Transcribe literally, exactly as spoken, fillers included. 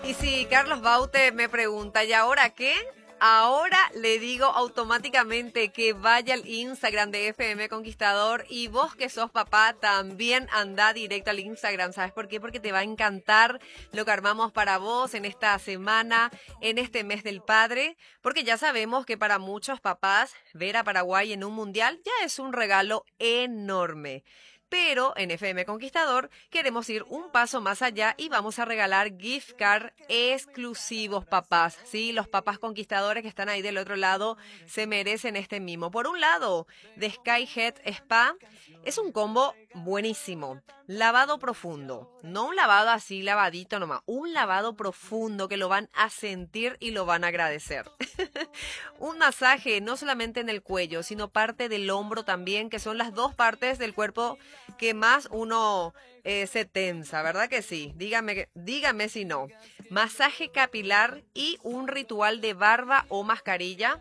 Y si Carlos Baute me pregunta, ¿y ahora qué? Ahora le digo automáticamente que vaya al Instagram de F M Conquistador y vos que sos papá también anda directo al Instagram. ¿Sabes por qué? Porque te va a encantar lo que armamos para vos en esta semana, en este mes del padre, porque ya sabemos que para muchos papás ver a Paraguay en un mundial ya es un regalo enorme. Pero en F M Conquistador queremos ir un paso más allá y vamos a regalar gift card exclusivos, papás. Sí, los papás conquistadores que están ahí del otro lado se merecen este mimo. Por un lado, de Skyhead Spa es un combo buenísimo. Lavado profundo. No un lavado así lavadito nomás. Un lavado profundo que lo van a sentir y lo van a agradecer. Un masaje no solamente en el cuello, sino parte del hombro también, que son las dos partes del cuerpo que más uno eh, se tensa, ¿verdad que sí? Dígame, dígame si no. Masaje capilar y un ritual de barba o mascarilla